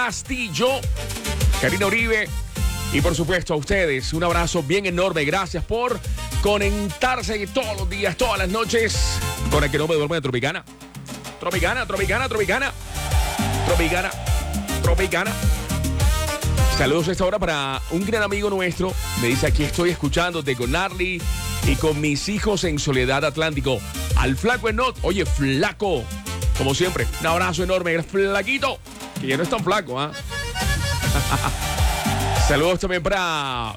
Castillo, Karina Uribe y por supuesto a ustedes un abrazo bien enorme. Gracias por conectarse todos los días, todas las noches con el que no me duerme de Tropicana. Tropicana. Saludos a esta hora para un gran amigo nuestro. Me dice, aquí estoy escuchándote con Narly y con mis hijos en Soledad Atlántico. Al flaco Enot. Oye, flaco, como siempre, un abrazo enorme, el flaquito, que ya no es tan flaco, ¿ah? Saludos también para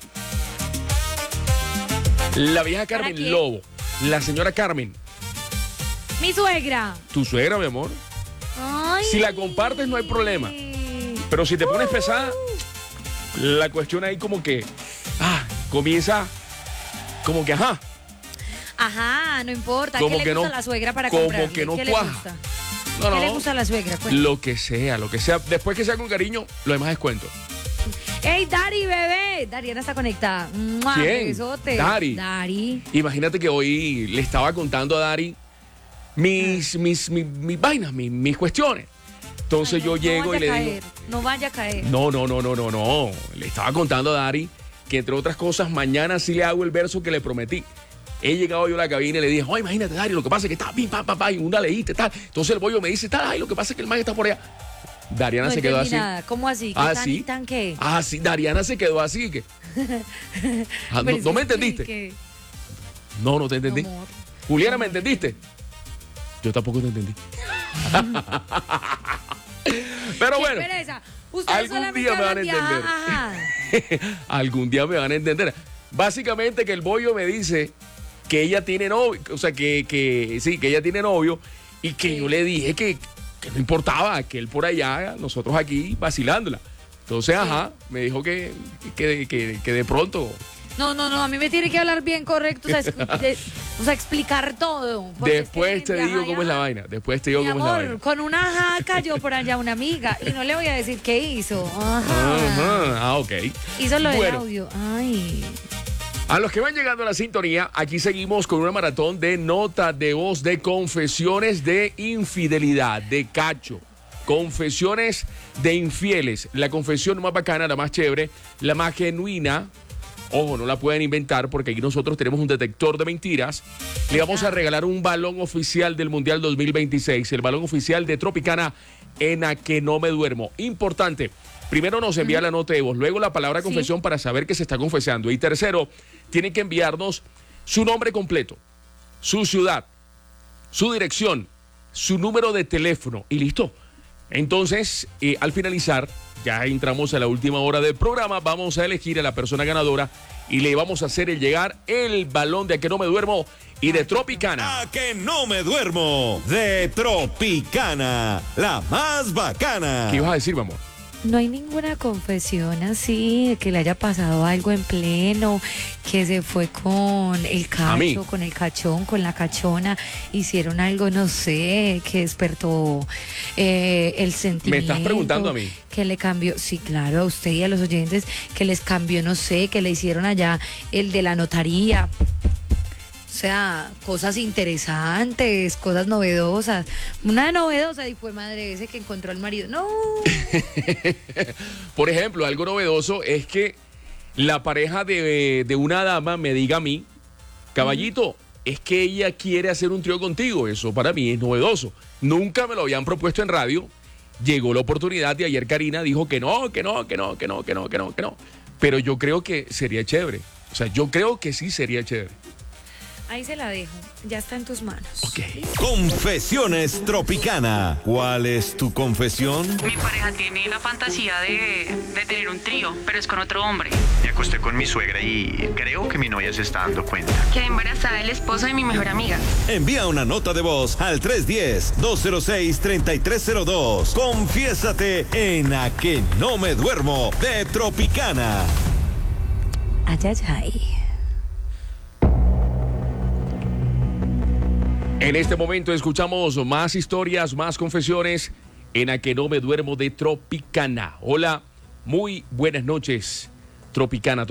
la vieja Carmen Lobo, la señora Carmen. Mi suegra. Tu suegra, mi amor. Ay. Si la compartes no hay problema. Pero si te pones pesada, la cuestión ahí como que comienza como que Ajá, no importa. Como ¿Qué que le gusta no, a la suegra para como comprarle? que no ¿Qué cuaja. le gusta? No, ¿Qué le gusta a la suegra? Cuenta. Lo que sea. Después que sea con cariño, lo demás es cuento. ¡Ey, Dari, bebé! Dariana está conectada. ¡Mua! ¿Quién? Besote. Dari. Imagínate que hoy le estaba contando a Dari mis vainas, mis cuestiones. Entonces yo llego y le digo... No vaya a caer. No. Le estaba contando a Dari que entre otras cosas mañana sí le hago el verso que le prometí. He llegado yo a la cabina y le dije, imagínate, Dari, lo que pasa es que está pim, pam, y una leíste, tal. Entonces el bollo me dice, tal, lo que pasa es que el man está por allá. Dariana se quedó así. Nada. ¿Cómo así? ¿Sí? ¿Tan qué? Sí, Dariana se quedó así. Que... ¿No me entendiste? ¿Qué? No te entendí. Amor. Juliana, ¿me entendiste? Yo tampoco te entendí. Pero bueno, algún día me van a entender. Algún día me van a entender. Básicamente que el bollo me dice que ella tiene novio, o sea, que ella tiene novio y que yo le dije que no importaba, que él por allá, nosotros aquí vacilándola. Entonces, me dijo que de pronto... No, a mí me tiene que hablar bien correcto, o sea, explicar todo. Después te digo cómo es la vaina, Mi amor, con una jaca yo por allá una amiga y no le voy a decir qué hizo. Ok. Hizo lo del audio. Ay. A los que van llegando a la sintonía, aquí seguimos con una maratón de notas de voz, de confesiones de infidelidad, de cacho. Confesiones de infieles. La confesión más bacana, la más chévere, la más genuina. Ojo, no la pueden inventar porque aquí nosotros tenemos un detector de mentiras. Le vamos a regalar un balón oficial del Mundial 2026, el balón oficial de Tropicana en A Que No Me Duermo. Importante, primero nos envía la nota de voz, luego la palabra confesión para saber que se está confesando. Y tercero, tiene que enviarnos su nombre completo, su ciudad, su dirección, su número de teléfono y listo. Entonces, al finalizar, ya entramos a la última hora del programa, vamos a elegir a la persona ganadora y le vamos a hacer llegar el balón de A Que No Me Duermo y de Tropicana. A Que No Me Duermo de Tropicana, la más bacana. ¿Qué ibas a decir, mi amor? No hay ninguna confesión así, de que le haya pasado algo en pleno, que se fue con el cacho, con el cachón, con la cachona, hicieron algo, no sé, que despertó el sentimiento. ¿Me estás preguntando a mí? Que le cambió, sí, claro, a usted y a los oyentes, que les cambió, no sé, que le hicieron allá el de la notaría. O sea, cosas interesantes, cosas novedosas. Una novedosa y fue madre ese que encontró al marido. No. Por ejemplo, algo novedoso es que la pareja de una dama me diga a mí, caballito, es que ella quiere hacer un trío contigo. Eso para mí es novedoso. Nunca me lo habían propuesto en radio. Llegó la oportunidad y ayer Karina dijo que no. Pero yo creo que sería chévere. O sea, yo creo que sí sería chévere. Ahí se la dejo, ya está en tus manos. Ok. Confesiones Tropicana. ¿Cuál es tu confesión? Mi pareja tiene la fantasía de tener un trío, pero es con otro hombre. Me acosté con mi suegra y creo que mi novia se está dando cuenta. Quedé embarazada del esposo de mi mejor amiga. Envía una nota de voz al 310-206-3302. Confiésate en A Que No Me Duermo de Tropicana. Ay. En este momento escuchamos más historias, más confesiones en A Que No Me Duermo de Tropicana. Hola, muy buenas noches. Tropicana.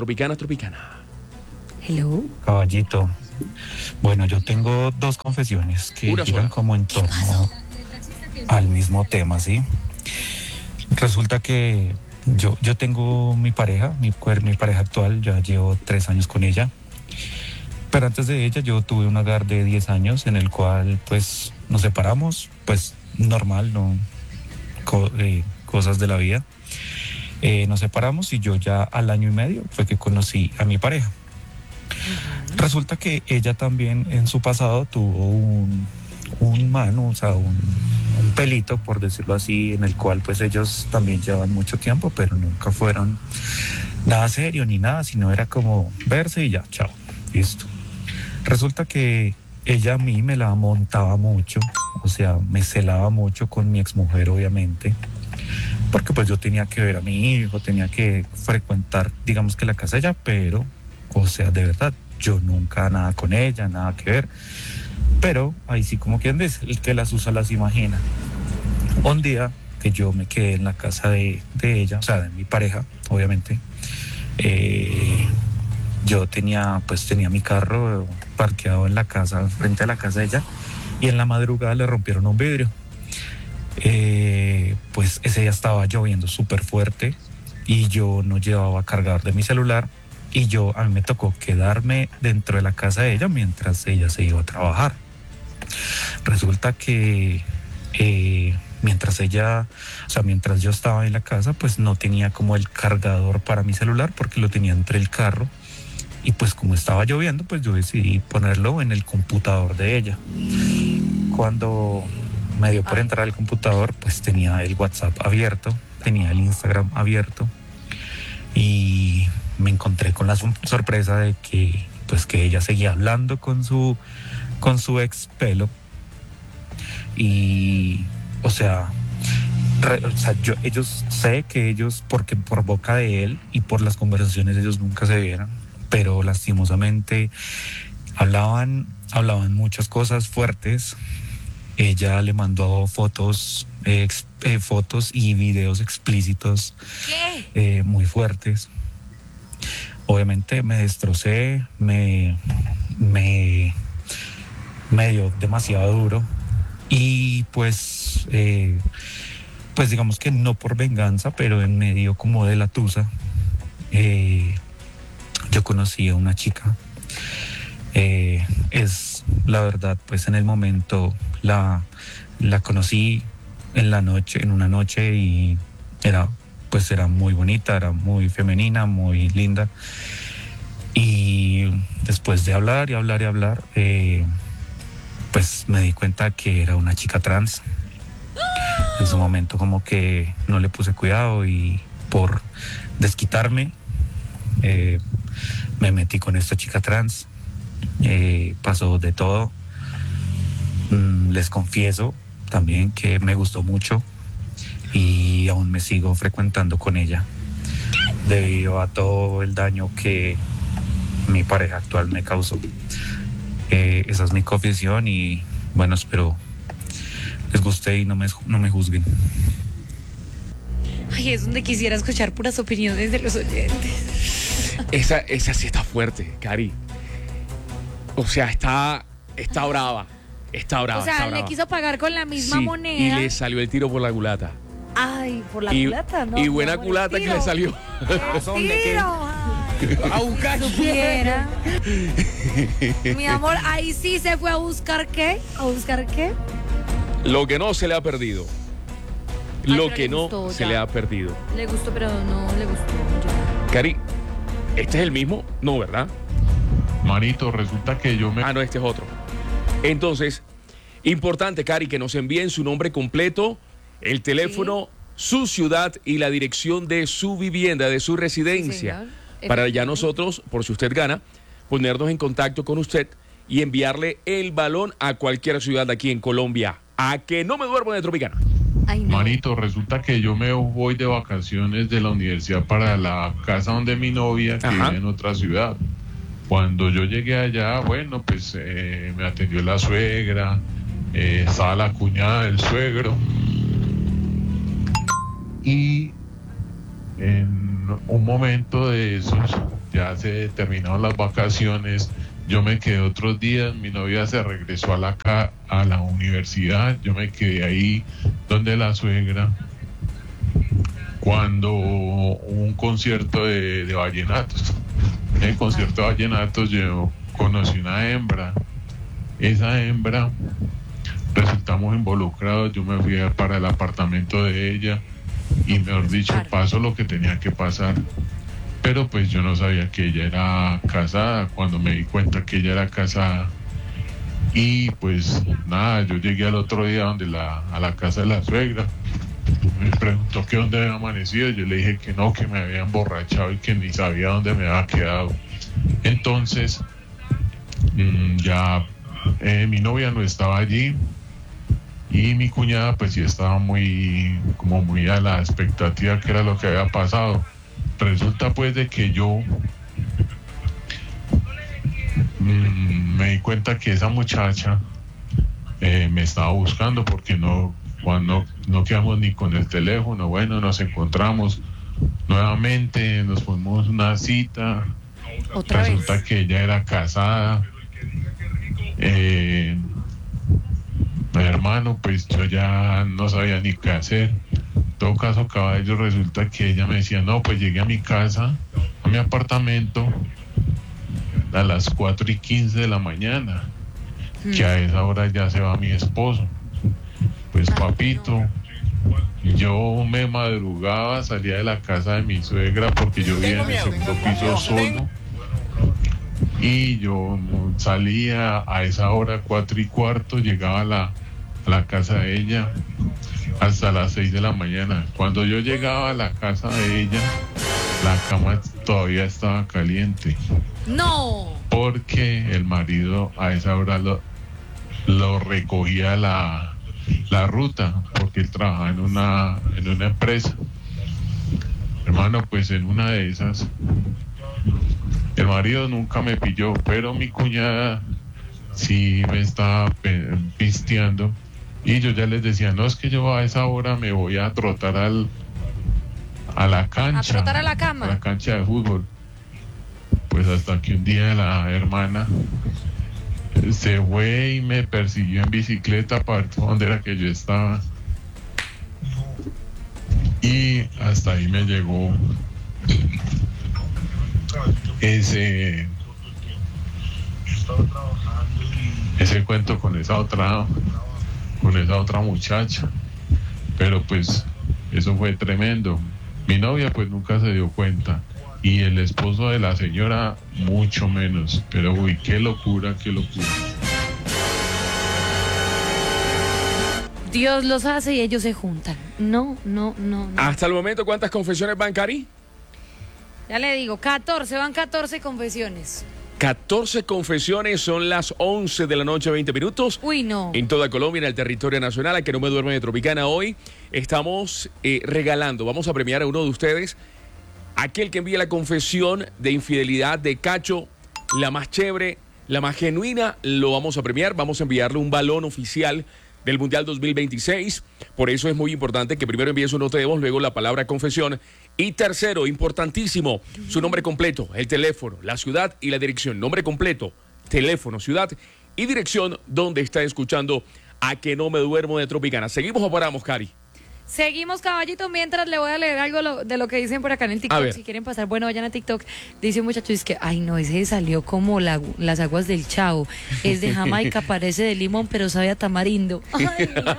Hello. Caballito. Bueno, yo tengo dos confesiones que giran como en torno al mismo tema, ¿sí? Resulta que yo tengo mi pareja, mi pareja actual, ya llevo 3 años con ella. Pero antes de ella yo tuve un hogar de 10 años en el cual pues nos separamos, pues normal, no cosas de la vida. Nos separamos y yo ya al año y medio fue que conocí a mi pareja. Resulta que ella también en su pasado tuvo un mano, o sea, un pelito, por decirlo así, en el cual pues ellos también llevan mucho tiempo, pero nunca fueron nada serio ni nada, sino era como verse y ya, chao, listo. Resulta que ella a mí me la montaba mucho, o sea, me celaba mucho con mi exmujer, obviamente, porque pues yo tenía que ver a mi hijo, tenía que frecuentar, digamos que la casa de ella, pero, o sea, de verdad, yo nunca nada con ella, nada que ver, pero ahí sí como quien dice, el que las usa las imagina. Un día que yo me quedé en la casa de ella, o sea, de mi pareja, obviamente, yo tenía mi carro parqueado en la casa, frente a la casa de ella, y en la madrugada le rompieron un vidrio. Pues ese día estaba lloviendo súper fuerte y yo no llevaba cargador de mi celular y a mí me tocó quedarme dentro de la casa de ella mientras ella se iba a trabajar. Resulta que mientras yo estaba en la casa, pues no tenía como el cargador para mi celular porque lo tenía entre el carro. Y pues como estaba lloviendo, pues yo decidí ponerlo en el computador de ella. Cuando me dio por entrar al computador, pues tenía el WhatsApp abierto, tenía el Instagram abierto y me encontré con la sorpresa de que ella seguía hablando con su ex pelo. Y, porque por boca de él y por las conversaciones ellos nunca se vieron, pero lastimosamente hablaban muchas cosas fuertes. Ella le mandó fotos y videos explícitos muy fuertes. Obviamente me destrocé, me dio demasiado duro y pues digamos que no por venganza, pero en medio como de la tusa, yo conocí a una chica. Es la verdad, pues en el momento la conocí en una noche y era muy bonita, era muy femenina, muy linda. Y después de hablar y hablar y hablar, pues me di cuenta que era una chica trans. En su momento como que no le puse cuidado y por desquitarme me metí con esta chica trans. Pasó de todo. Les confieso también que me gustó mucho y aún me sigo frecuentando con ella debido a todo el daño que mi pareja actual me causó. Esa es mi confesión y bueno, espero les guste y no me juzguen. Ay, es donde quisiera escuchar puras opiniones de los oyentes. Esa sí está fuerte, Cari. O sea, está brava. Está brava. O sea, está le brava. quiso pagar con la misma Sí, moneda. y le salió el tiro por la culata. Ay, por la culata, ¿no? Y buena Por el culata que tiro. le salió. El tiro, ay. A buscar. Supiera. Mi amor, ahí sí se fue a buscar qué. ¿A buscar qué? Lo que no se le ha perdido. Ay, Lo pero que le no gustó, se ya. le ha perdido. Le gustó, pero no le gustó. Ya. Cari, ¿este es el mismo? No, ¿verdad? Manito, resulta que yo me... Ah, no, este es otro. Entonces, importante, Cari, que nos envíen su nombre completo, el teléfono, su ciudad y la dirección de su vivienda, de su residencia. Sí, señor. Para ya nosotros, por si usted gana, ponernos en contacto con usted y enviarle el balón a cualquier ciudad aquí en Colombia. A que no me duermo de Tropicana. Ay, no. Manito, resulta que yo me voy de vacaciones de la universidad para la casa donde mi novia, que Ajá. vive en otra ciudad. Cuando yo llegué allá, bueno, pues me atendió la suegra, estaba la cuñada del suegro. Y en un momento de esos, ya se terminaron las vacaciones, yo me quedé otros días, mi novia se regresó a la universidad, yo me quedé ahí donde la suegra. cuando hubo un concierto de vallenatos. En el concierto de vallenatos yo conocí una hembra. Esa hembra, resultamos involucrados, yo me fui para el apartamento de ella y, mejor dicho, pasó lo que tenía que pasar. Pero pues yo no sabía que ella era casada. Cuando me di cuenta que ella era casada, y pues nada, yo llegué al otro día a la casa de la suegra. Me preguntó que dónde había amanecido. Yo le dije que no, que me había emborrachado y que ni sabía dónde me había quedado. Entonces ya mi novia no estaba allí y mi cuñada pues sí estaba muy a la expectativa que era lo que había pasado. Resulta pues de que yo me di cuenta que esa muchacha me estaba buscando porque cuando no quedamos ni con el teléfono. Bueno, nos encontramos nuevamente, nos ponemos una cita. Resulta que ella era casada. Hermano, pues yo ya no sabía ni qué hacer. En todo caso, caballo, resulta que ella me decía, no, pues llegué a mi casa, a mi apartamento, a las 4:15 de la mañana, que a esa hora ya se va mi esposo. Pues papito, yo me madrugaba, salía de la casa de mi suegra porque yo vivía en el segundo piso solo, y yo salía a esa hora, 4:15, llegaba a la casa de ella hasta las 6 de la mañana. Cuando yo llegaba a la casa de ella, la cama todavía estaba caliente. ¡No! Porque el marido a esa hora lo recogía la ruta, porque él trabajaba en una empresa. Hermano, pues en una de esas, el marido nunca me pilló, pero mi cuñada sí me estaba pisteando, y yo ya les decía, no, es que yo a esa hora me voy a trotar a la cancha. ¿A trotar a la cama? A la cancha de fútbol. Pues hasta que un día la hermana se fue y me persiguió en bicicleta para donde era que yo estaba, y hasta ahí me llegó ese cuento con esa otra muchacha. Pero pues eso fue tremendo. Mi novia pues nunca se dio cuenta, y el esposo de la señora mucho menos. Pero uy, qué locura, qué locura. Dios los hace y ellos se juntan. No. Hasta el momento, ¿cuántas confesiones van, Cari? Ya le digo, 14, van 14 confesiones. 14 confesiones, son las 11 de la noche, 20 minutos. Uy, no. En toda Colombia, en el territorio nacional, a que no me duerme de Tropicana. Hoy estamos regalando, vamos a premiar a uno de ustedes, aquel que envíe la confesión de infidelidad de Cacho, la más chévere, la más genuina. Lo vamos a premiar, vamos a enviarle un balón oficial del Mundial 2026. Por eso es muy importante que primero envíe su nota de voz, luego la palabra confesión. Y tercero, importantísimo, su nombre completo, el teléfono, la ciudad y la dirección. Nombre completo, teléfono, ciudad y dirección donde está escuchando A Que No Me Duermo de Tropicana. ¿Seguimos o paramos, Cari? Seguimos, caballito, mientras le voy a leer algo de lo que dicen por acá en el TikTok. Si quieren pasar, bueno, vayan a TikTok. Dice un muchacho, es que, ay no, ese salió como las aguas del Chavo. Es de Jamaica, parece de limón, pero sabe a tamarindo. Ay, no.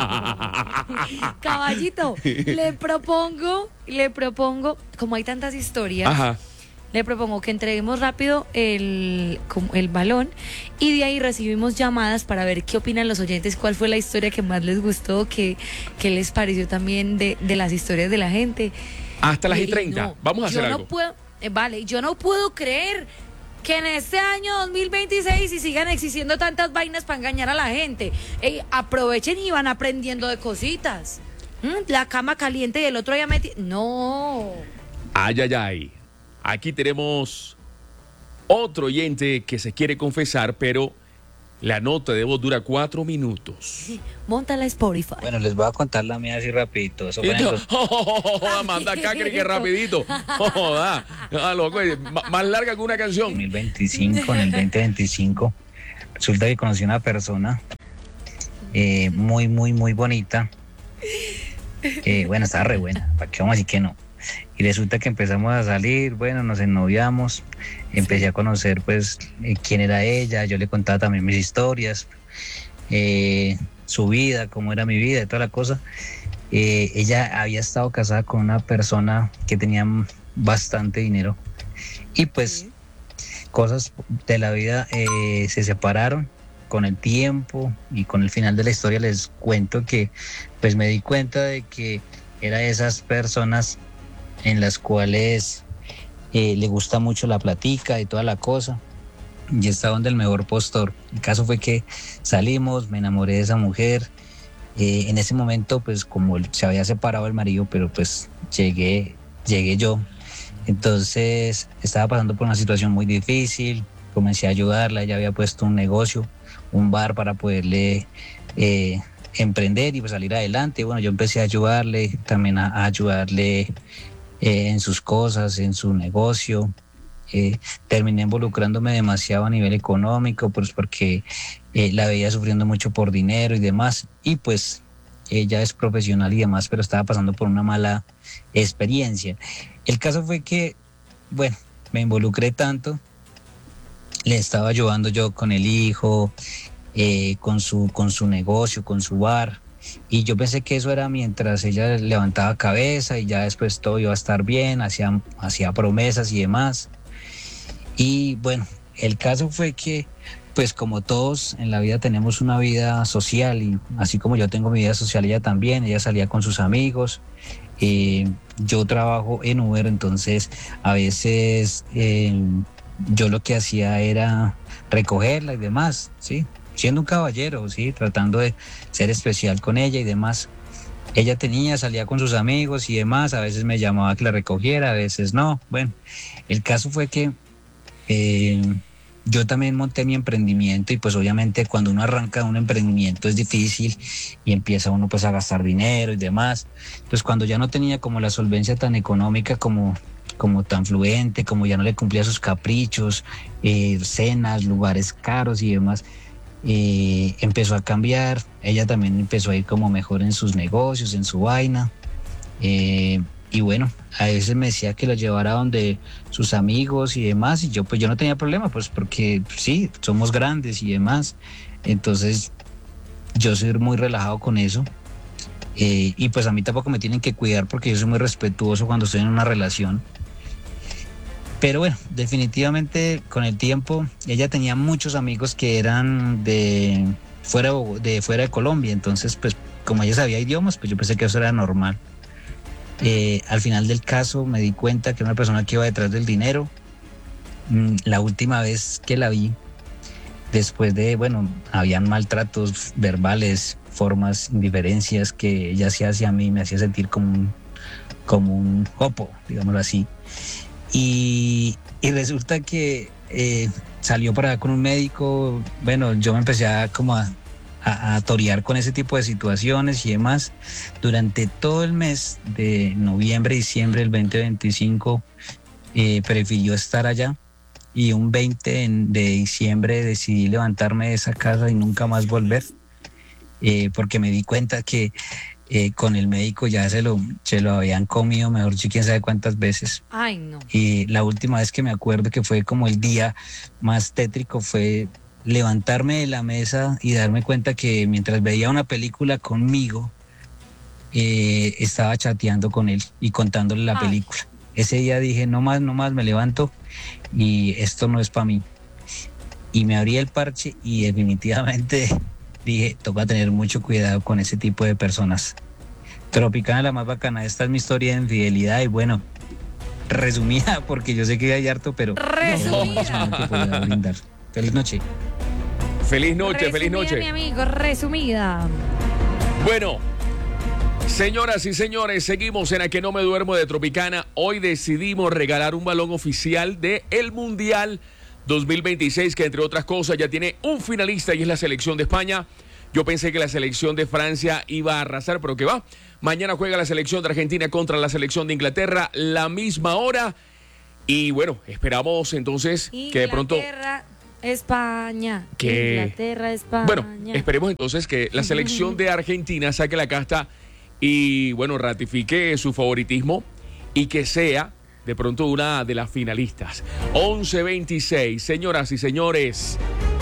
Caballito, le propongo, como hay tantas historias, Ajá. le propongo que entreguemos rápido el balón, y de ahí recibimos llamadas para ver qué opinan los oyentes, cuál fue la historia que más les gustó, qué les pareció también de las historias de la gente. Hasta las 30. Vamos a hacer algo. Yo no puedo creer que en este año 2026 y sigan existiendo tantas vainas para engañar a la gente. Aprovechen y van aprendiendo de cositas. La cama caliente y el otro ya metí. No. Ay. Aquí tenemos otro oyente que se quiere confesar, pero la nota de voz dura 4 minutos. Móntala a Spotify. Bueno, les voy a contar la mía así rapidito. Eso Manda acá, que rapidito. Loco, más larga que una canción. En el 2025, resulta que conocí una persona muy bonita. Bueno, estaba re buena, ¿para qué vamos a decir que no? Y resulta que empezamos a salir, bueno, nos ennoviamos, empecé a conocer pues quién era ella, yo le contaba también mis historias, su vida, cómo era mi vida y toda la cosa. Ella había estado casada con una persona que tenía bastante dinero y pues cosas de la vida, se separaron con el tiempo y con el final de la historia les cuento que pues me di cuenta de que era de esas personas en las cuales le gusta mucho la platica y toda la cosa y está donde el mejor postor. El caso fue que salimos, me enamoré de esa mujer. En ese momento pues como se había separado el marido, pero pues llegué yo. Entonces estaba pasando por una situación muy difícil, comencé a ayudarla, ella había puesto un negocio, un bar para poderle emprender y pues salir adelante. Bueno, yo empecé a ayudarle, también a ayudarle en sus cosas, en su negocio. Terminé involucrándome demasiado a nivel económico, pues porque la veía sufriendo mucho por dinero y demás, y pues ella es profesional y demás, pero estaba pasando por una mala experiencia. El caso fue que, bueno, me involucré tanto, le estaba ayudando yo con el hijo, con su negocio, con su bar, y yo pensé que eso era mientras ella levantaba cabeza y ya después todo iba a estar bien, hacía promesas y demás. Y bueno, el caso fue que, pues como todos en la vida tenemos una vida social, y así como yo tengo mi vida social, ella también, ella salía con sus amigos. Yo trabajo en Uber, entonces a veces yo lo que hacía era recogerla y demás, ¿sí? Siendo un caballero, ¿sí? Tratando de ser especial con ella y demás. Ella salía con sus amigos y demás, a veces me llamaba que la recogiera, a veces no. Bueno, el caso fue que yo también monté mi emprendimiento y pues obviamente cuando uno arranca un emprendimiento es difícil y empieza uno pues a gastar dinero y demás. Entonces cuando ya no tenía como la solvencia tan económica como tan fluente, como ya no le cumplía sus caprichos, cenas, lugares caros y demás, empezó a cambiar. Ella también empezó a ir como mejor en sus negocios, en su vaina. Y bueno, a veces me decía que la llevara donde sus amigos y demás, y yo no tenía problema, pues porque sí, somos grandes y demás. Entonces yo soy muy relajado con eso, y pues a mí tampoco me tienen que cuidar porque yo soy muy respetuoso cuando estoy en una relación. Pero bueno, definitivamente con el tiempo ella tenía muchos amigos que eran de fuera de Colombia, entonces pues como ella sabía idiomas, pues yo pensé que eso era normal. Al final del caso me di cuenta que era una persona que iba detrás del dinero. La última vez que la vi, después de, bueno, habían maltratos verbales, formas, indiferencias que ella hacía hacia mí, me hacía sentir como un jopo, digámoslo así. Y resulta que salió para allá con un médico. Bueno, yo me empecé a torear con ese tipo de situaciones y demás. Durante todo el mes de noviembre, diciembre del 2025, prefirió estar allá, y un 20 de diciembre decidí levantarme de esa casa y nunca más volver, porque me di cuenta que con el médico ya se lo habían comido, mejor dicho, quién sabe cuántas veces. Ay, no. Y la última vez que me acuerdo que fue como el día más tétrico fue levantarme de la mesa y darme cuenta que mientras veía una película conmigo, estaba chateando con él y contándole la película. Ese día dije, no más, me levanto y esto no es para mí. Y me abrí el parche y definitivamente dije, toca tener mucho cuidado con ese tipo de personas. Tropicana, la más bacana. Esta es mi historia de infidelidad y bueno, resumida porque yo sé que hay harto, pero resumida. Feliz noche. Feliz noche, Resumida, feliz noche. mi amigo, resumida. Bueno, señoras y señores, seguimos en A Que No Me Duermo de Tropicana. Hoy decidimos regalar un balón oficial de el Mundial 2026, que entre otras cosas ya tiene un finalista y es la selección de España. Yo pensé que la selección de Francia iba a arrasar, pero que va. Mañana juega la selección de Argentina contra la selección de Inglaterra, la misma hora. Y bueno, esperamos entonces que de pronto... España. Que... Inglaterra, España. Bueno, esperemos entonces que la selección de Argentina saque la casta y bueno, ratifique su favoritismo y que sea de pronto una de las finalistas. 11:26, señoras y señores,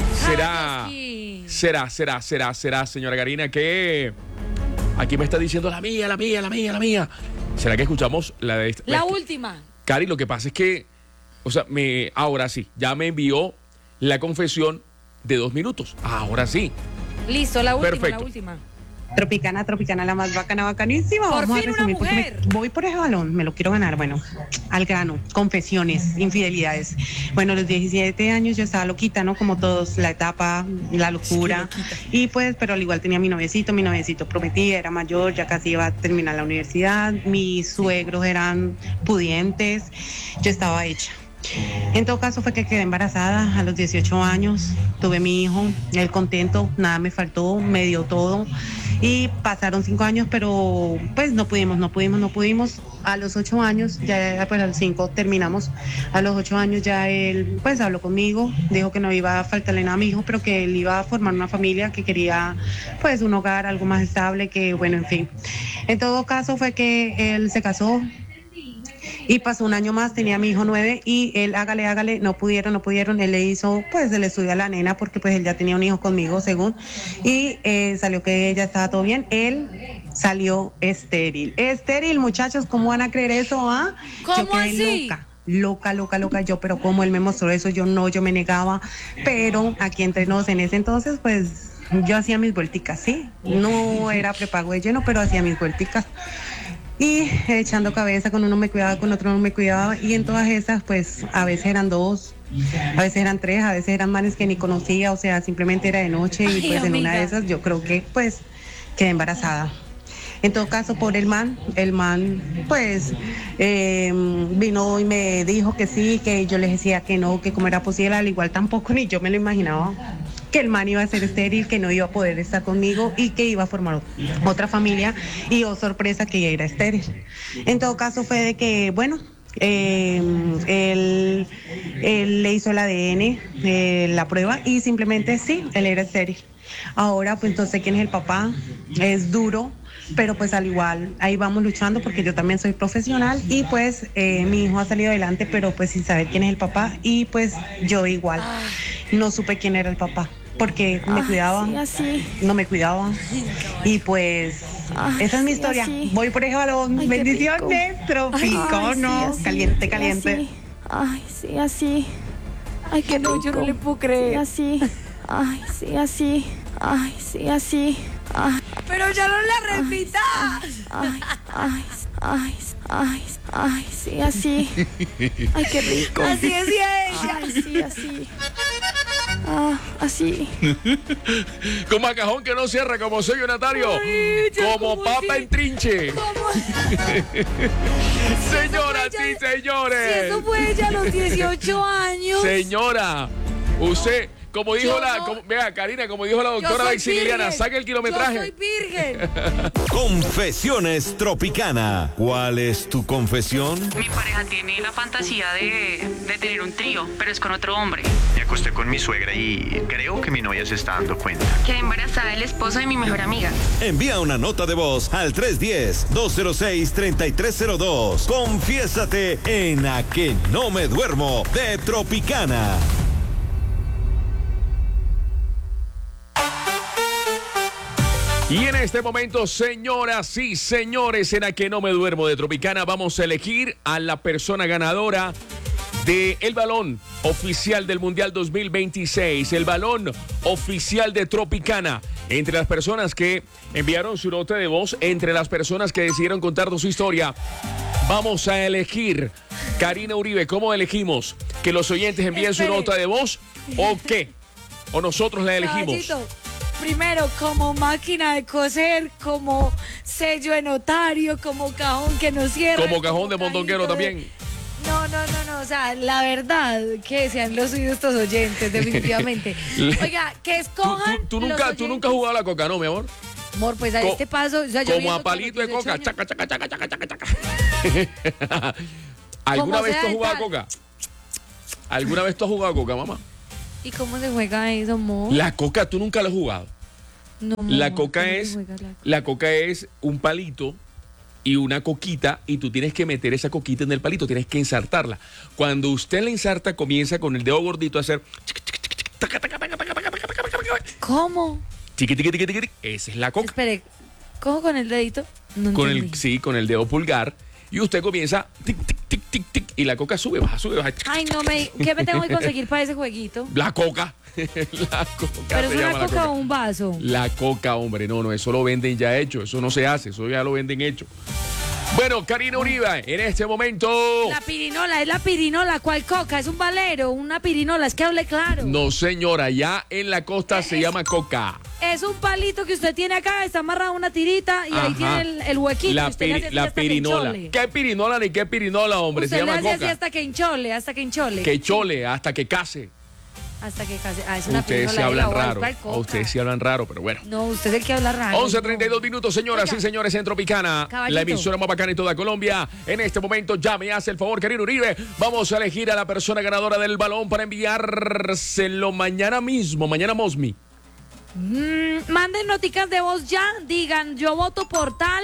será, señora Karina, que aquí me está diciendo la mía. ¿Será que escuchamos la de esta? La última. Cari, lo que pasa es que, o sea, ahora sí, ya me envió la confesión de 2 minutos. Ahora sí. Listo, la última, Perfecto. la última. Tropicana, la más bacana, bacanísima. Por Vamos fin a resumir una porque mujer. voy por ese balón, me lo quiero ganar. Bueno, al grano, confesiones, infidelidades. Bueno, a los 17 años yo estaba loquita, ¿no? Como todos, la etapa, la locura. Y pues, pero al igual tenía mi noviecito prometía, era mayor, ya casi iba a terminar la universidad. Mis suegros eran pudientes, yo estaba hecha. En todo caso fue que quedé embarazada a los 18 años, tuve mi hijo, él contento, nada me faltó, me dio todo y pasaron 5 años, pero pues no pudimos. A los 8 años, ya pues a los 5 terminamos, a los 8 años ya él pues habló conmigo, dijo que no iba a faltarle nada a mi hijo, pero que él iba a formar una familia, que quería pues un hogar, algo más estable, que bueno, en fin. En todo caso fue que él se casó. Y pasó un año más, tenía a mi hijo 9 y él hágale, no pudieron, él le hizo pues el estudio a la nena porque pues él ya tenía un hijo conmigo según y salió que ella estaba todo bien, él salió estéril, muchachos, ¿cómo van a creer eso? ¿Cómo yo quedé así? Loca, yo, pero como él me mostró eso, yo me negaba, pero aquí entre nos en ese entonces pues yo hacía mis vuelticas, sí, no era prepago de lleno, pero hacía mis vuelticas. Y echando cabeza, con uno me cuidaba, con otro no me cuidaba, y en todas esas pues a veces eran 2, a veces eran 3, a veces eran manes que ni conocía, o sea, simplemente era de noche. Ay, y pues en una amiga. de esas yo creo que pues quedé embarazada. En todo caso, por el man pues vino y me dijo que sí, que yo les decía que no, que cómo era posible, al igual tampoco ni yo me lo imaginaba, que el man iba a ser estéril, que no iba a poder estar conmigo y que iba a formar otra familia y oh sorpresa que era estéril. En todo caso fue de que, bueno, él le hizo el ADN, la prueba y simplemente sí, él era estéril. Ahora pues no sé quién es el papá, es duro, pero pues al igual ahí vamos luchando porque yo también soy profesional y pues mi hijo ha salido adelante, pero pues sin saber quién es el papá y pues yo igual no supe quién era el papá porque me cuidaba, no me cuidaba y pues esa es mi historia. Voy por ese balón. Ay, bendiciones, Tropicano, sí, caliente, caliente. Así. Ay, sí, así. Ay, qué No, yo no le puedo creer. Sí, así. Ay, sí, así. Ay, sí, así. Ay, Pero ya no la repitas. ay, sí, así. Ay, qué rico. Así es ella. Ay, sí, así. Así. Como a cajón que no cierra, como sello notario. Ay, ya, Como ¿cómo papa así? en trinche. ¿Cómo? Señoras Si y señores. eso fue ella a los 18 años. Señora, usted, como dijo Yo no. vea, Karina, como dijo la Yo doctora soy Maximiliana, virgen. saque el kilometraje. Yo soy virgen. Confesiones Tropicana. ¿Cuál es tu confesión? Mi pareja tiene la fantasía de tener un trío, pero es con otro hombre. Me acosté con mi suegra y creo que mi novia se está dando cuenta. Quedé embarazada del esposo de mi mejor amiga. Envía una nota de voz al 310-206-3302. Confiésate en A Que No Me Duermo de Tropicana. Y en este momento, señoras y señores, en A Que No Me Duermo de Tropicana, vamos a elegir a la persona ganadora de el balón oficial del Mundial 2026, el balón oficial de Tropicana. Entre las personas que enviaron su nota de voz, entre las personas que decidieron contarnos su historia, vamos a elegir. Karina Uribe, ¿cómo elegimos? ¿Que los oyentes envíen su Espere. nota de voz o qué? ¿O nosotros la elegimos? Caballito, primero, como máquina de coser, como sello de notario, como cajón que no cierra. Como cajón de mondonguero cajito de- también. No, o sea, la verdad, que sean los oídos estos oyentes, definitivamente. Oiga, que escojan Tú los nunca has oyentes. jugado a la coca, ¿no, mi amor? Amor, pues a Co- este paso, o sea, yo Como viendo a que palito de los 18 coca. años- Chaca, chaca, chaca, chaca, chaca, chaca. ¿Alguna Como vez sea tú has de jugado a tal. coca? ¿Alguna vez tú has jugado a coca, mamá? ¿Y cómo se juega eso, amor? La coca tú nunca la has jugado. No, La coca ¿cómo es, se juega la coca es un palito y una coquita y tú tienes que meter esa coquita en el palito, tienes que ensartarla. Cuando usted la ensarta, comienza con el dedo gordito a hacer ¿Cómo? tiqui, tiqui, tiqui, tiqui. Esa es la coca. Espere, ¿cómo con el dedito? No Con entendí. con el dedo pulgar y usted comienza tic, tic, tic, tic, tic y la coca sube, baja, sube, baja. Ay, no me... ¿Qué me tengo que conseguir para ese jueguito? La coca. La coca. ¿Pero es se una llama la coca o un vaso? La coca, hombre, no, eso lo venden ya hecho, eso no se hace, eso ya lo venden hecho. Bueno, Karina Uribe, en este momento... La pirinola, es la pirinola. ¿Cuál coca? Es un valero, una pirinola, es que hable claro. No, señora, ya en la costa se llama coca. Es un palito que usted tiene acá, está amarrado a una tirita y ahí Ajá. tiene el huequito. y usted le hace así La hasta que pirinola. enchole. ¿Qué pirinola ni qué pirinola, hombre? Usted Se le llama hace así coca. hasta que enchole, hasta que enchole. Que chole, hasta que case. Hasta que case. Ah, es una Ustedes pirinola. se hablan ¿cuál raro. coca? Ustedes se hablan raro, pero bueno. No, usted es el que habla raro. 11:32 minutos, señoras y señores, en Tropicana, Caballito. la emisora más bacana de toda Colombia. En este momento ya me hace el favor, Karina Uribe. Vamos a elegir a la persona ganadora del balón para enviárselo mañana mismo, mañana Mosmi. Manden noticas de voz ya, digan yo voto por tal,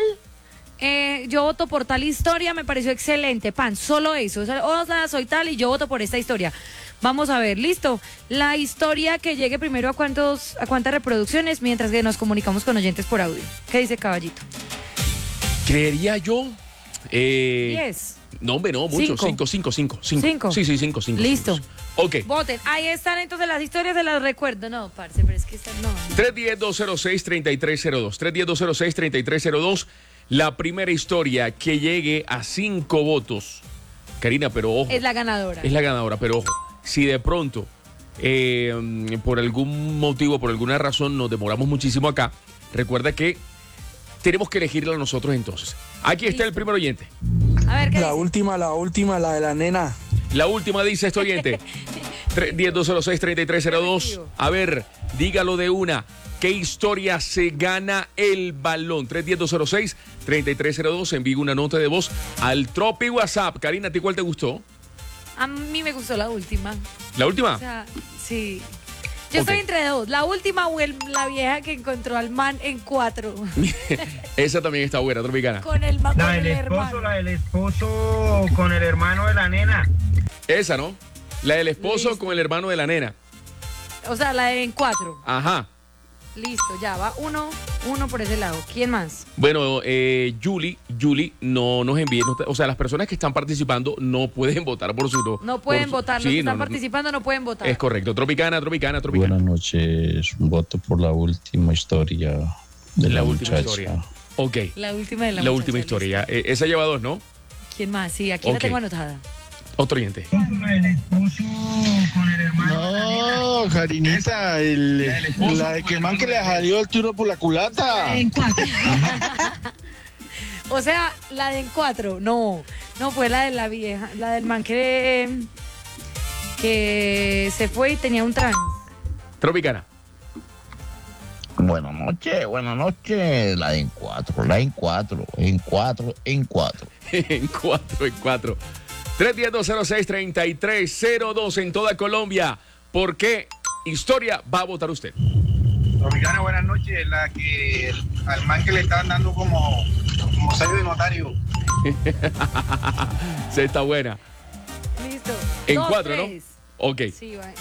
historia, me pareció excelente, pan, solo eso, o sea, soy tal y yo voto por esta historia. Vamos a ver, listo. La historia que llegue primero a cuántas reproducciones, mientras que nos comunicamos con oyentes por audio. ¿Qué dice Caballito? Creería yo. 10. No, hombre, no, mucho. 5. ¿Cinco? Sí, 5. Listo. Ok. Voten. Ahí están entonces las historias, se las recuerdo. No, parce, pero es que están, no. 310-206-3302. 310-206-3302. La primera historia que llegue a 5 votos. Karina, pero ojo. Es la ganadora. Es la ganadora, pero ojo. Si de pronto, por algún motivo, por alguna razón, nos demoramos muchísimo acá, recuerda que tenemos que elegirla nosotros entonces. Aquí está el primer oyente. A ver, ¿qué La dice? última, la de la nena. La última dice este oyente. 310-206-3302. A ver, dígalo de una. ¿Qué historia se gana el balón? 310-206-3302. Envíe una nota de voz al Tropi WhatsApp. Karina, ¿a ti cuál te gustó? A mí me gustó la última. ¿La última? O sea, sí. Yo Ok. estoy entre dos. La última o la vieja que encontró al man en 4. Esa también está buena, Tropicana. Con el man, La con del el esposo, hermano. la del esposo con el hermano de la nena. Esa, ¿no? La del esposo Listo. con el hermano de la nena. O sea, la de en 4. Ajá. Listo, ya va uno por ese lado. ¿Quién más? Bueno, Julie no nos envíe, o sea, las personas que están participando no pueden votar por su... No pueden votar. Los sí, que están no, participando no pueden votar. Es correcto. Tropicana. Buenas noches. Voto por la última historia de la última muchacha. historia. Ok. La última de la La muchacha, última listo. historia. Esa lleva 2, ¿no? ¿Quién más? Sí, aquí la Ok. tengo anotada. Otro oyente. El esposo con el hermano. No, Karinita, la de que man que le salió el tiro por la culata. En 4. O sea, la de en 4. No fue la de la vieja, la del man que se fue y tenía un trans. Tropicana. Buenas noches. La de en cuatro. En 4. En 4. 310-206-3302 en toda Colombia. ¿Por qué historia va a votar usted? Tropicana, buenas noches. La que al man que le estaban dando como sello de notario. Sí, está buena. Listo. En 2, 4, ¿no? 3. Ok. Sí, va.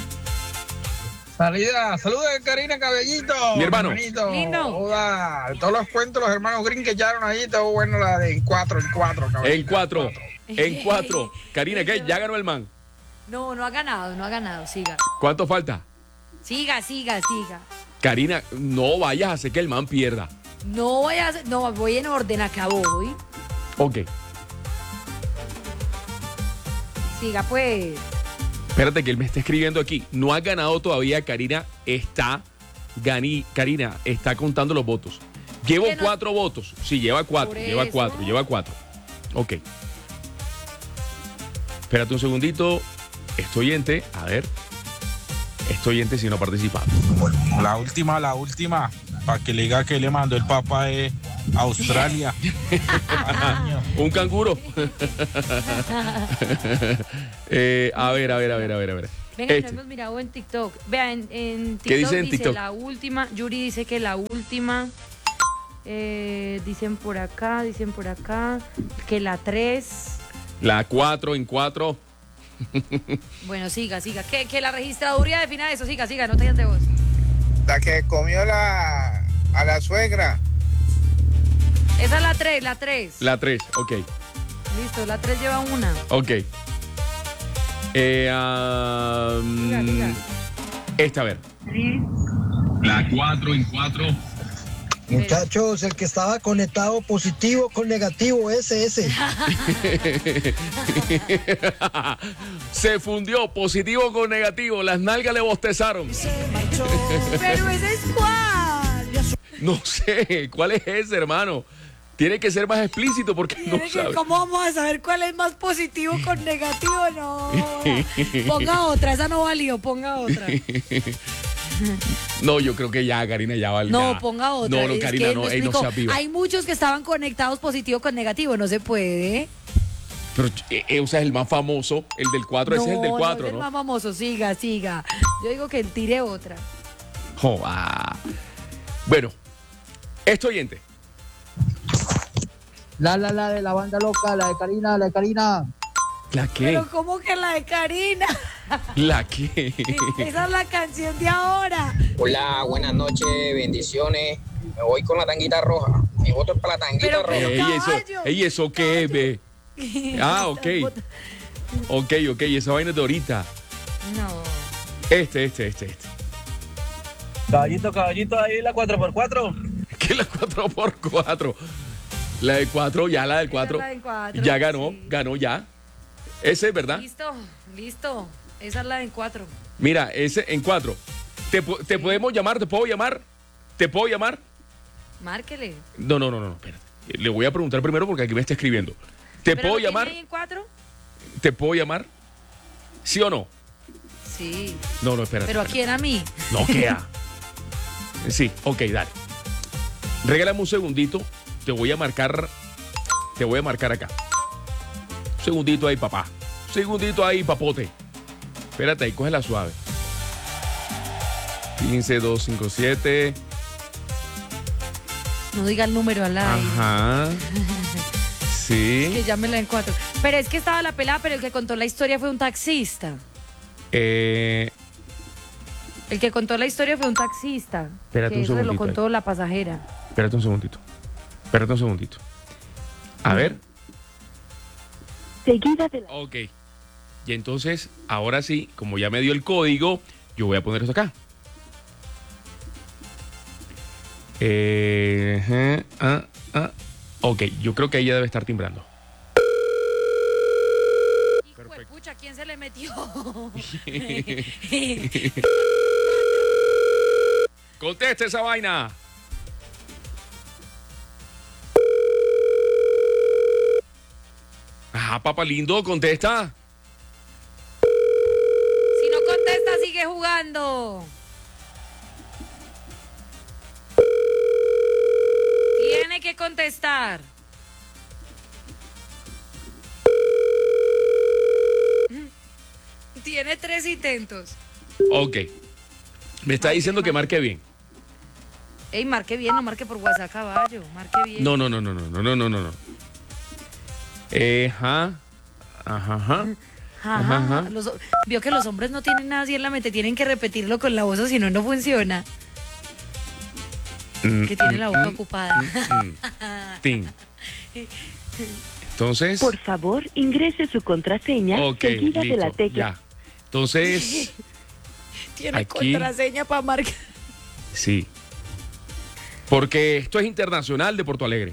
Saludos de Karina Cabellito. Mi hermano. Hermanito. Lindo. Joda, todos los cuentos, los hermanos Green que echaron ahí, todo bueno, la de en 4. En 4. En 4. Karina, ¿qué? Ya ganó el man. No ha ganado. Siga. ¿Cuánto falta? Siga. Karina, no vayas a hacer que el man pierda. No voy en orden, acabo hoy. Ok. Siga, pues. Espérate que él me está escribiendo aquí. No ha ganado todavía. Karina está contando los votos. Llevo ¿Qué no? 4 votos. Sí, lleva 4. Por Lleva eso. 4. Ok. Espérate un segundito. Estoyente, a ver. Estoyente si no ha participado. La última, para que le diga que le mandó el papá de Australia. Un canguro. A ver. Venga, no hemos mirado en TikTok. Vean, en TikTok ¿Qué dice en dice TikTok? la última. Yuri dice que la última. Dicen por acá, que la 3. La 4 en 4. Bueno, siga. Que la registraduría defina eso. Siga, no te de voz. La que comió a la suegra. Esa es la 3. La 3, ok. Listo, la 3 lleva una. Ok. Siga. Esta, a ver. La 4 en 4. Muchachos, el que estaba conectado positivo con negativo, ese. Se fundió positivo con negativo. Las nalgas le bostezaron. Pero ese es cuál. No sé, ¿cuál es ese, hermano? Tiene que ser más explícito porque no sabe. ¿Cómo vamos a saber cuál es más positivo con negativo? No. Ponga otra, esa no valió, ponga otra. No, yo creo que ya, Karina, ya vale. No, ya. ponga otra. No, Karina, no sea piba. Hay muchos que estaban conectados positivo con negativo, no se puede. Pero, o sea, es el más famoso, el del 4, ese es el del 4, no es el más famoso, siga. Yo digo que tire otra. Bueno, este oyente. La de la banda loca, la de Karina. ¿La qué? Pero ¿cómo que la de Karina? ¿La qué? Esa es la canción de ahora. Hola, buenas noches, bendiciones. Me voy con la tanguita roja. Mi voto es para la tanguita roja. ¿Eso qué es, ve? Ok. Ok, esa vaina es de ahorita. No. Este. Caballito, ahí la 4x4. ¿Qué es la 4x4? La de 4, ya la del 4. Ya ganó, sí. Ganó ya. Ese, ¿verdad? Listo. Esa es la de 4. Mira, ese en 4. ¿Te podemos llamar? ¿Te puedo llamar? Márquele. No, espérate. Le voy a preguntar primero porque aquí me está escribiendo. ¿Te puedo llamar? ¿En 4? ¿Te puedo llamar? ¿Sí o no? Sí. No, espérate. ¿Pero a quién? ¿A mí? No, queda. Sí, ok, dale. Regálame un segundito. Te voy a marcar acá. Un segundito ahí, papá. Un segundito ahí, papote. Espérate ahí, cógela suave. 15257. No diga el número al aire. Ajá. Sí. Que llámela en 4. Pero es que estaba la pelada, pero el que contó la historia fue un taxista. El que contó la historia fue un taxista. Espérate que un segundito. Lo contó la pasajera. Espérate un segundito. A ver. Seguida de la... Ok. Y entonces, ahora sí, como ya me dio el código, yo voy a poner eso acá. Ok, yo creo que ella debe estar timbrando. Hijo de pucha, ¿quién se le metió? Conteste esa vaina. Ajá, papá lindo, contesta. Si no contesta, sigue jugando. Tiene que contestar. Tiene 3 intentos. Ok. Me está diciendo que marque bien. Ey, marque bien, no marque por WhatsApp, caballo. Marque bien. No. Ajá. Vio que los hombres no tienen nada así en la mente, tienen que repetirlo con la voz o si no, no funciona. Que tiene la boca ocupada. Entonces. Por favor, ingrese su contraseña seguida de la tecla. Ya. Entonces. Tiene aquí, contraseña para marcar. Sí. Porque esto es internacional de Porto Alegre.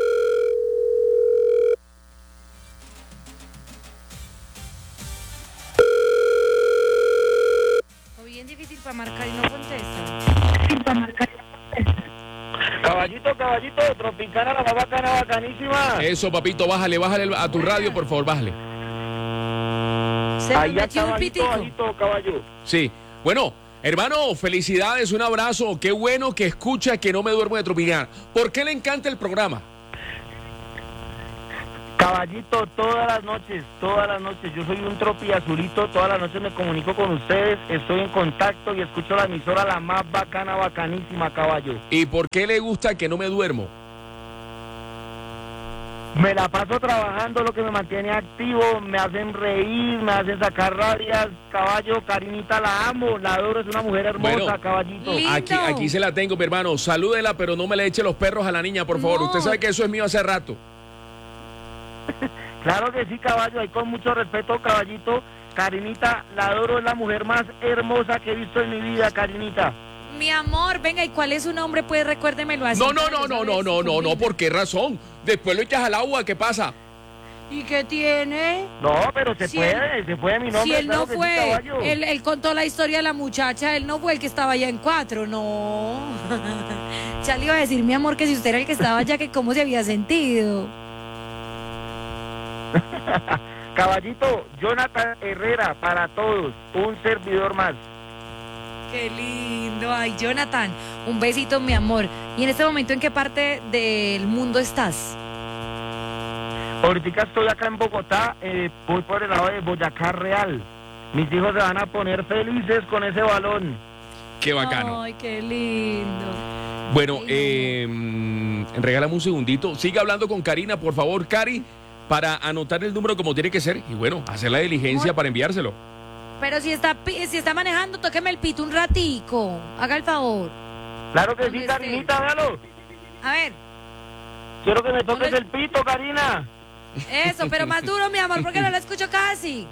O bien difícil para marcar y no contesta. Caballito, Tropicana, la más bacana, bacanísima. Eso, papito, bájale a tu radio, por favor, bájale. Se me metió un pitico. Caballo. Sí. Bueno, hermano, felicidades, un abrazo. Qué bueno que escucha que no me duermo de Tropicana. ¿Por qué le encanta el programa? Caballito, todas las noches. Yo soy un tropiazulito, todas las noches me comunico con ustedes, estoy en contacto y escucho la emisora la más bacana, bacanísima, caballo. ¿Y por qué le gusta que no me duermo? Me la paso trabajando, lo que me mantiene activo, me hacen reír, me hacen sacar rabias, caballo, Karinita la amo, la adoro, es una mujer hermosa, Bueno, caballito. Aquí se la tengo, mi hermano. Salúdela, pero no me le eche los perros a la niña, por favor. No. Usted sabe que eso es mío hace rato. Claro que sí, caballo, ahí con mucho respeto, caballito. Karinita, la adoro, es la mujer más hermosa que he visto en mi vida, Karinita. Mi amor, venga, ¿y cuál es su nombre? Pues recuérdemelo así. No, ¿por qué razón? Después lo echas al agua, ¿qué pasa? ¿Y qué tiene? No, pero se puede mi nombre. Si él claro no que sí, fue, caballo. él contó la historia de la muchacha, él no fue el que estaba allá en 4, no. Ya le iba a decir, mi amor, que si usted era el que estaba allá, que cómo se había sentido. Caballito, Jonathan Herrera, para todos, un servidor más. Qué lindo. Ay, Jonathan, un besito, mi amor. ¿Y en este momento en qué parte del mundo estás? Ahorita estoy acá en Bogotá, voy por el lado de Boyacá Real. Mis hijos se van a poner felices con ese balón. Qué bacano. Ay, qué lindo. Bueno, regálame un segundito. Siga hablando con Karina, por favor, Cari, para anotar el número como tiene que ser y bueno, hacer la diligencia para enviárselo. Pero si está manejando, tóqueme el pito un ratico. Haga el favor. Claro que sí, Karinita, véalo. A ver. Quiero que me toques el pito, Karina. Eso, pero más duro, mi amor, porque no lo escucho casi.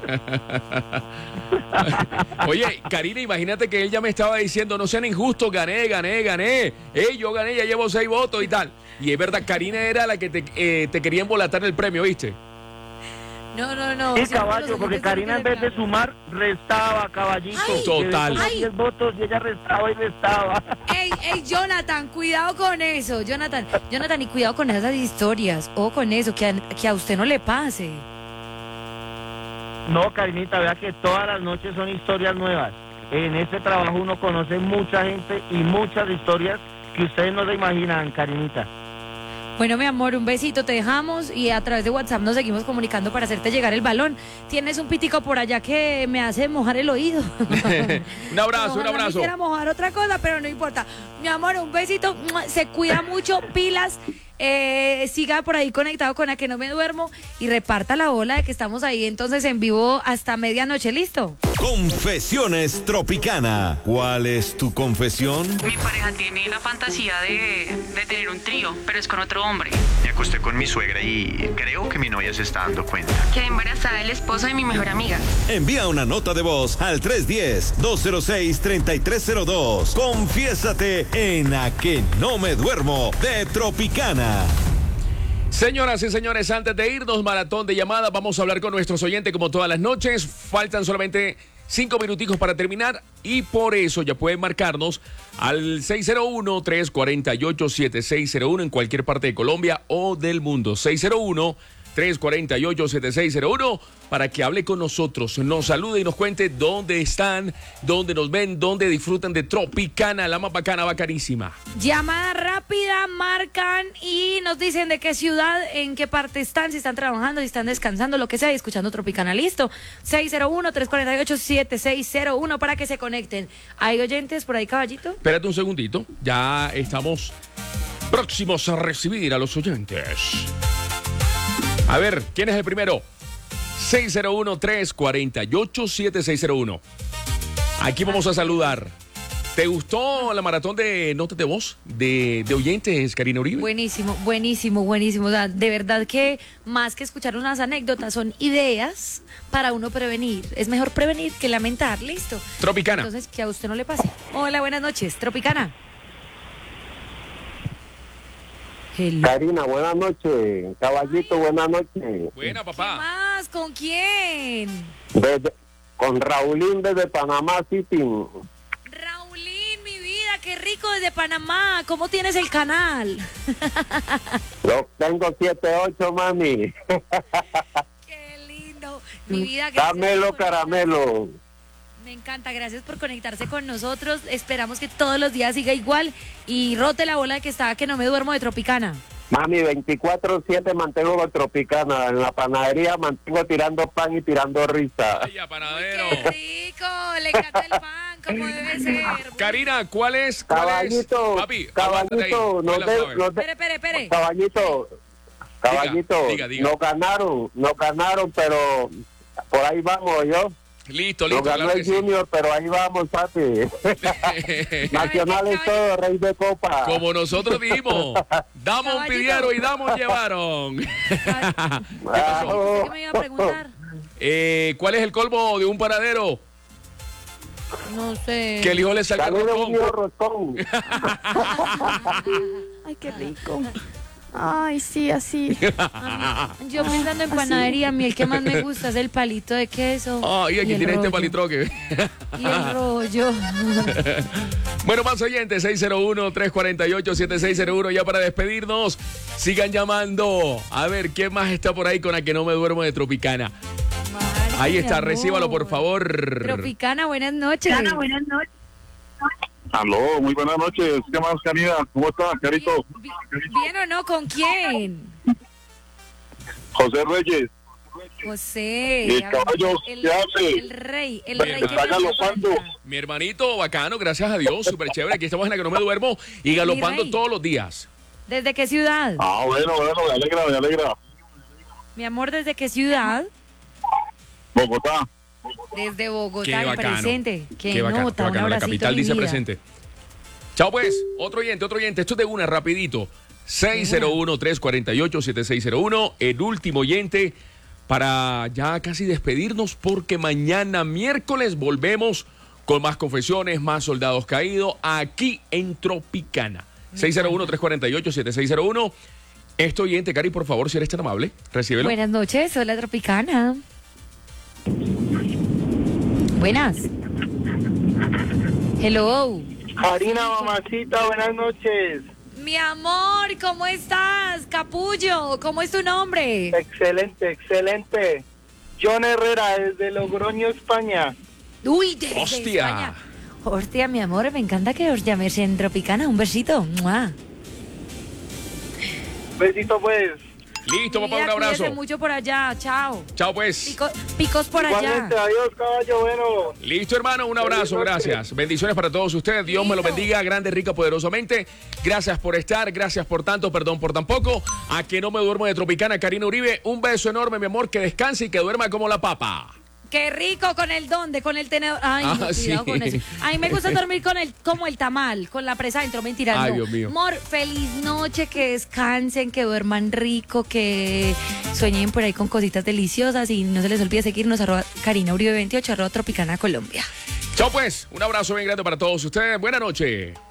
Oye, Karina, imagínate que él ya me estaba diciendo, no sean injustos, gané. Yo gané, ya llevo 6 votos y tal. Y es verdad, Karina era la que te quería embolatar el premio, ¿viste? No. Sí, caballo, porque Karina en vez de sumar, restaba, caballito. Ay, total. 10 votos y ella restaba y restaba. Ey, Jonathan, cuidado con eso. Jonathan, y cuidado con esas historias. O con eso, que a usted no le pase. No, Karinita, vea que todas las noches son historias nuevas. En este trabajo uno conoce mucha gente y muchas historias que ustedes no se imaginan, Karinita. Bueno, mi amor, un besito, te dejamos y a través de WhatsApp nos seguimos comunicando para hacerte llegar el balón. Tienes un pitico por allá que me hace mojar el oído. Un abrazo. Quisiera mojar otra cosa, pero no importa. Mi amor, un besito, se cuida mucho, pilas. Siga por ahí conectado con A Que No Me Duermo y reparta la bola de que estamos ahí entonces en vivo hasta medianoche, ¿listo? Confesiones Tropicana. ¿Cuál es tu confesión? Mi pareja tiene la fantasía de tener un trío, pero es con otro hombre. Me acosté con mi suegra y creo que mi novia se está dando cuenta. Quedé embarazada del esposo de mi mejor amiga. Envía una nota de voz al 310-206-3302. Confiésate en A Que No Me Duermo de Tropicana. Señoras y señores, antes de irnos, maratón de llamadas, vamos a hablar con nuestros oyentes como todas las noches. Faltan solamente 5 minuticos para terminar y por eso ya pueden marcarnos al 601-348-7601 en cualquier parte de Colombia o del mundo. 601-348-7601 para que hable con nosotros, nos salude y nos cuente dónde están, dónde nos ven, dónde disfrutan de Tropicana, la más bacana, bacanísima. Llamada rápida, marcan y nos dicen de qué ciudad, en qué parte están, si están trabajando, si están descansando, lo que sea, y escuchando Tropicana. Listo. 601-348-7601 para que se conecten. ¿Hay oyentes por ahí, caballito? Espérate un segundito, ya estamos próximos a recibir a los oyentes. A ver, ¿quién es el primero? 601-348-7601. Aquí vamos a saludar. ¿Te gustó la maratón de notas de voz de oyentes, Karina Uribe? Buenísimo. O sea, de verdad que más que escuchar unas anécdotas, son ideas para uno prevenir. Es mejor prevenir que lamentar, listo. Tropicana. Entonces, que a usted no le pase. Hola, buenas noches, Tropicana. Hello. Karina, buenas noches. Caballito, buenas noches. Buena, papá. ¿Qué más? ¿Con quién? Con Raulín desde Panamá City. Raulín, mi vida, qué rico desde Panamá. ¿Cómo tienes el canal? Yo tengo 7-8, mami. Qué lindo. Mi vida, gracias. Dámelo, caramelo. Me encanta, gracias por conectarse con nosotros. Esperamos que todos los días siga igual y rote la bola de que estaba Que No Me Duermo de Tropicana. Mami, 24/7 mantengo con Tropicana. En la panadería mantengo tirando pan y tirando risa. ¡Ay, panadero! ¡Qué rico! Le encanta el pan, como debe ser. Karina, ¿cuál es? Caballito, Papi, caballito, Espere. Caballito, Diga. nos ganaron, pero por ahí vamos, yo. Listo, Nos ganó claro el que Junior, pero ahí vamos, papi. Nacional es todo, rey de copa. Como nosotros dijimos, damos un pidieron y damos llevaron. ¿Qué pasó? ¿Qué me iba a preguntar? ¿Cuál es el colmo de un panadero? No sé. Que el hijo le salga roscón. Ay, qué rico. Ay, sí, así. Yo pensando en panadería, a mí el que más me gusta es el palito de queso. Y aquí tiene este palitroque. Y el rollo. Bueno, más oyentes, 601-348-7601. Ya para despedirnos, sigan llamando. A ver, ¿qué más está por ahí con la que no me duermo de Tropicana? Ahí está, recíbalo, por favor. Tropicana, buenas noches. Aló, muy buenas noches. ¿Qué más, Karina? ¿Cómo estás, Carito? ¿Bien o no? ¿Con quién? José Reyes. José. ¿Y el caballo qué hace? El rey. Me está galopando. Mi hermanito, bacano, gracias a Dios, súper chévere. Aquí estamos en la que no me duermo y galopando todos los días. ¿Desde qué ciudad? Bueno, me alegra. Mi amor, ¿desde qué ciudad? Bogotá. Desde Bogotá, Qué bacano. presente. Qué bacano, qué bacano. La capital dice presente. Chao pues, otro oyente. Esto es de una, rapidito. 601-348-7601. El último oyente para ya casi despedirnos porque mañana miércoles volvemos con más confesiones, más soldados caídos aquí en Tropicana. 601-348-7601. Este oyente, Cari, por favor, si eres tan amable, recíbelo. Buenas noches, hola Tropicana. Buenas. Hello. Karina, mamacita, buenas noches. Mi amor, ¿cómo estás? Capullo, ¿cómo es tu nombre? Excelente. John Herrera, desde Logroño, España. Uy, desde ¡Hostia! España. Hostia, mi amor, me encanta que os llaméis en Tropicana. Un besito. ¡Mua! Besito, pues. Listo, papá, un Mira, abrazo. cuídese mucho por allá. Chao. Chao, pues. Picos por allá. Igualmente, adiós, caballo, bueno. Listo, hermano, un abrazo, gracias. Bendiciones para todos ustedes. Dios me lo bendiga grande, rica, poderosamente. Gracias por estar, gracias por tanto, perdón por tan poco. A que no me duermo de Tropicana, Karina Uribe. Un beso enorme, mi amor, que descanse y que duerma como la papa. Qué rico con el donde, con el tenedor. Ay, cuidado sí. con eso. A mí me gusta dormir con como el tamal, con la presa adentro, mentira. Ay, no. Dios mío. Amor, feliz noche, que descansen, que duerman rico, que sueñen por ahí con cositas deliciosas y no se les olvide seguirnos Karina Uribe 28, @Tropicana Colombia. Chao pues, un abrazo bien grande para todos ustedes. Buenas noches.